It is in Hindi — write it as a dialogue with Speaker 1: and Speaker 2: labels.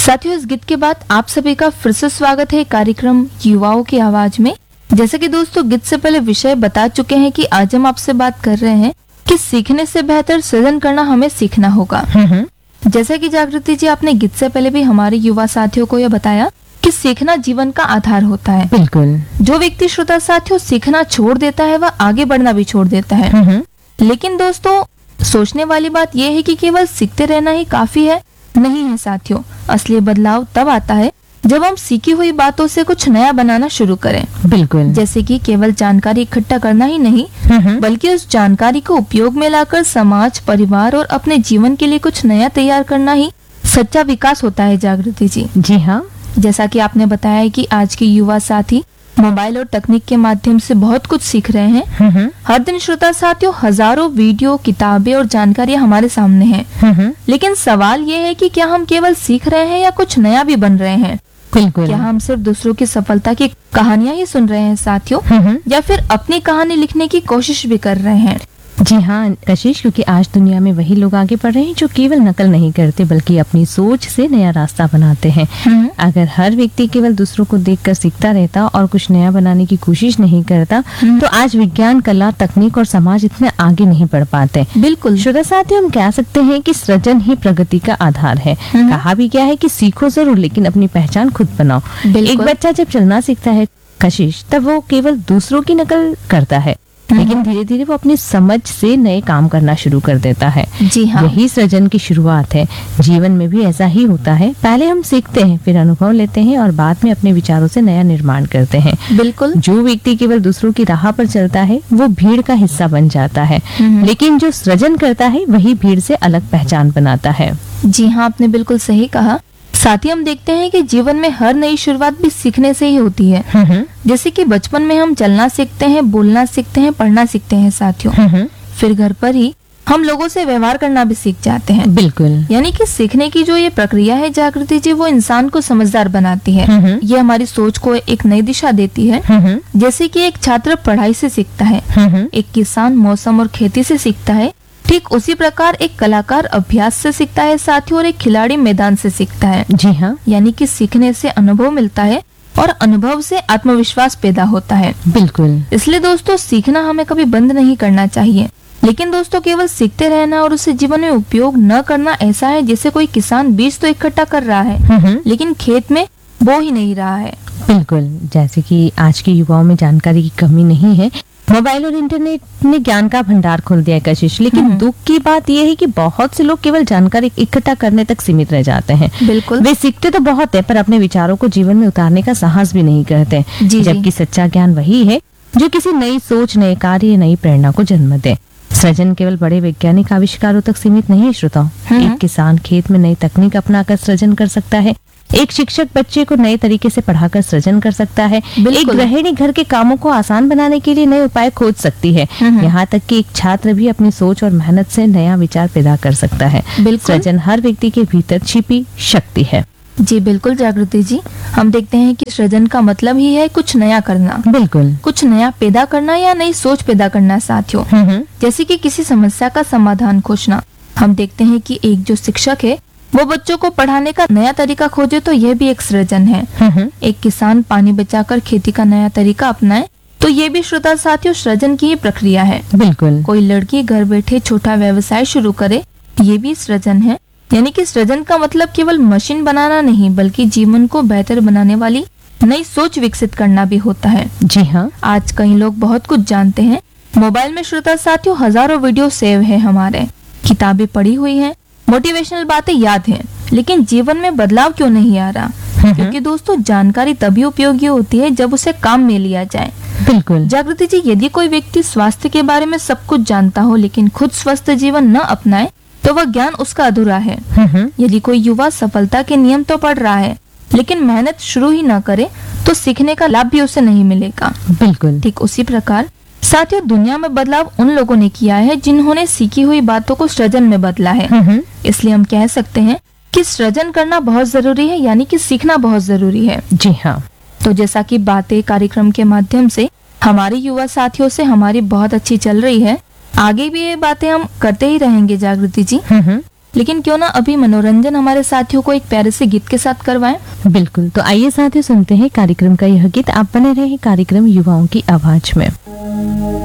Speaker 1: साथियों, इस गीत के बाद आप सभी का फिर से स्वागत है कार्यक्रम युवाओं की आवाज में। जैसे कि दोस्तों गीत से पहले विषय बता चुके हैं कि आज हम आपसे बात कर रहे हैं कि सीखने से बेहतर सृजन करना हमें सीखना होगा। जैसे कि जागृति जी, आपने गीत से पहले भी हमारे युवा साथियों को यह बताया कि सीखना जीवन का आधार होता है।
Speaker 2: बिल्कुल।
Speaker 1: जो व्यक्ति श्रोता साथियों सीखना छोड़ देता है वह आगे बढ़ना भी छोड़ देता है। लेकिन दोस्तों सोचने वाली बात यह है कि केवल सीखते रहना ही काफी है, नहीं है साथियों। असली बदलाव तब आता है जब हम सीखी हुई बातों से कुछ नया बनाना शुरू करें।
Speaker 2: बिल्कुल।
Speaker 1: जैसे कि केवल जानकारी इकट्ठा करना ही नहीं, बल्कि उस जानकारी को उपयोग में लाकर समाज, परिवार और अपने जीवन के लिए कुछ नया तैयार करना ही सच्चा विकास होता है। जागृति जी।
Speaker 2: जी हाँ।
Speaker 1: जैसा कि आपने बताया कि आज के युवा साथी मोबाइल और तकनीक के माध्यम से बहुत कुछ सीख रहे हैं। हर दिन श्रोता साथियों हजारों वीडियो, किताबें और जानकारियां हमारे सामने हैं। लेकिन सवाल ये है कि क्या हम केवल सीख रहे हैं या कुछ नया भी बन रहे हैं?
Speaker 2: बिल्कुल।
Speaker 1: क्या हम सिर्फ दूसरों की सफलता की कहानियां ही सुन रहे हैं साथियों, या फिर अपनी कहानी लिखने की कोशिश भी कर रहे हैं?
Speaker 2: जी हाँ कशिश, क्योंकि आज दुनिया में वही लोग आगे बढ़ रहे हैं जो केवल नकल नहीं करते बल्कि अपनी सोच से नया रास्ता बनाते हैं। अगर हर व्यक्ति केवल दूसरों को देखकर सीखता रहता और कुछ नया बनाने की कोशिश नहीं करता तो आज विज्ञान, कला, तकनीक और समाज इतने आगे नहीं बढ़ पाते।
Speaker 1: बिल्कुल।
Speaker 2: श्रोता साथियों, हम कह सकते हैं कि सृजन ही प्रगति का आधार है। कहा भी क्या है कि सीखो जरूर लेकिन अपनी पहचान खुद बनाओ। एक बच्चा जब चलना सीखता है कशिश, तब वो केवल दूसरों की नकल करता है, लेकिन धीरे धीरे वो अपनी समझ से नए काम करना शुरू कर देता है।
Speaker 1: जी हाँ।
Speaker 2: यही सृजन की शुरुआत है। जीवन में भी ऐसा ही होता है। पहले हम सीखते हैं, फिर अनुभव लेते हैं और बाद में अपने विचारों से नया निर्माण करते हैं।
Speaker 1: बिल्कुल।
Speaker 2: जो व्यक्ति केवल दूसरों की राह पर चलता है वो भीड़ का हिस्सा बन जाता है, लेकिन जो सृजन करता है वही भीड़ से अलग पहचान बनाता है।
Speaker 1: जी हाँ, आपने बिल्कुल सही कहा। साथ ही हम देखते हैं कि जीवन में हर नई शुरुआत भी सीखने से ही होती है। जैसे कि बचपन में हम चलना सीखते हैं, बोलना सीखते हैं, पढ़ना सीखते हैं साथियों। फिर घर पर ही हम लोगों से व्यवहार करना भी सीख जाते हैं।
Speaker 2: बिल्कुल।
Speaker 1: यानी कि सीखने की जो ये प्रक्रिया है जागृति जी, वो इंसान को समझदार बनाती है। ये हमारी सोच को एक नई दिशा देती है। जैसे कि एक छात्र पढ़ाई से सीखता है, एक किसान मौसम और खेती से सीखता है, ठीक उसी प्रकार एक कलाकार अभ्यास से सीखता है साथियों, और एक खिलाड़ी मैदान से सीखता है।
Speaker 2: जी हाँ।
Speaker 1: यानी कि सीखने से अनुभव मिलता है और अनुभव से आत्मविश्वास पैदा होता है।
Speaker 2: बिल्कुल।
Speaker 1: इसलिए दोस्तों सीखना हमें कभी बंद नहीं करना चाहिए, लेकिन दोस्तों केवल सीखते रहना और उसे जीवन में उपयोग न करना ऐसा है जैसे कोई किसान बीज तो इकट्ठा कर रहा है लेकिन खेत में बो ही नहीं रहा है।
Speaker 2: बिल्कुल। जैसे कि आज के युवाओं में जानकारी की कमी नहीं है। मोबाइल और इंटरनेट ने ज्ञान का भंडार खोल दिया है कशिश, लेकिन दुख की बात यह है कि बहुत से लोग केवल जानकारी इकट्ठा करने तक सीमित रह जाते हैं।
Speaker 1: बिल्कुल।
Speaker 2: वे सीखते तो बहुत है पर अपने विचारों को जीवन में उतारने का साहस भी नहीं करते। जबकि सच्चा ज्ञान वही है जो किसी नई सोच, नए कार्य, नई प्रेरणा को जन्म दे। सृजन केवल बड़े वैज्ञानिक आविष्कारों तक सीमित नहीं है श्रोताओ। एक किसान खेत में नई तकनीक अपनाकर सृजन कर सकता है, एक शिक्षक बच्चे को नए तरीके से पढ़ाकर सृजन कर सकता है, एक गृहिणी घर के कामों को आसान बनाने के लिए नए उपाय खोज सकती है, यहाँ तक कि एक छात्र भी अपनी सोच और मेहनत से नया विचार पैदा कर सकता है। सृजन हर व्यक्ति के भीतर छिपी शक्ति है।
Speaker 1: जी बिल्कुल जागृति जी, हम देखते हैं कि सृजन का मतलब ही है कुछ नया करना।
Speaker 2: बिल्कुल।
Speaker 1: कुछ नया पैदा करना या नई सोच पैदा करना साथियों। जैसे कि किसी समस्या का समाधान खोजना। हम देखते हैं कि एक जो शिक्षक है वो बच्चों को पढ़ाने का नया तरीका खोजे तो यह भी एक सृजन है। एक किसान पानी बचाकर खेती का नया तरीका अपनाए तो ये भी श्रोता साथियों सृजन की ही प्रक्रिया है।
Speaker 2: बिल्कुल।
Speaker 1: कोई लड़की घर बैठे छोटा व्यवसाय शुरू करे, ये भी सृजन है। यानी कि सृजन का मतलब केवल मशीन बनाना नहीं बल्कि जीवन को बेहतर बनाने वाली नई सोच विकसित करना भी होता है।
Speaker 2: जी हाँ।
Speaker 1: आज कई लोग बहुत कुछ जानते हैं। मोबाइल में श्रोता साथियों हजारों वीडियो सेव है हमारे, किताबें पढ़ी हुई हैं, मोटिवेशनल बातें याद हैं, लेकिन जीवन में बदलाव क्यों नहीं आ रहा? क्योंकि दोस्तों जानकारी तभी उपयोगी होती है जब उसे काम में लिया जाए।
Speaker 2: बिल्कुल।
Speaker 1: जागृति जी, यदि कोई व्यक्ति स्वास्थ्य के बारे में सब कुछ जानता हो लेकिन खुद स्वस्थ जीवन न अपनाए तो वह ज्ञान उसका अधूरा है। यदि कोई युवा सफलता के नियम तो पढ़ रहा है लेकिन मेहनत शुरू ही न करे तो सीखने का लाभ भी उसे नहीं मिलेगा।
Speaker 2: बिल्कुल।
Speaker 1: ठीक उसी प्रकार साथियों दुनिया में बदलाव उन लोगों ने किया है जिन्होंने सीखी हुई बातों को सृजन में बदला है। इसलिए हम कह सकते हैं कि सृजन करना बहुत जरूरी है, यानी कि सीखना बहुत जरूरी है।
Speaker 2: जी हाँ।
Speaker 1: तो जैसा कि बातें कार्यक्रम के माध्यम से हमारे युवा साथियों से हमारी बहुत अच्छी चल रही है, आगे भी ये बातें हम करते ही रहेंगे जागृति जी। लेकिन क्यों ना अभी मनोरंजन हमारे साथियों को एक प्यारे से गीत के साथ करवाएं।
Speaker 2: बिल्कुल, तो आइए साथियों सुनते हैं कार्यक्रम का यह गीत। आप बने रहे कार्यक्रम युवाओं की आवाज में।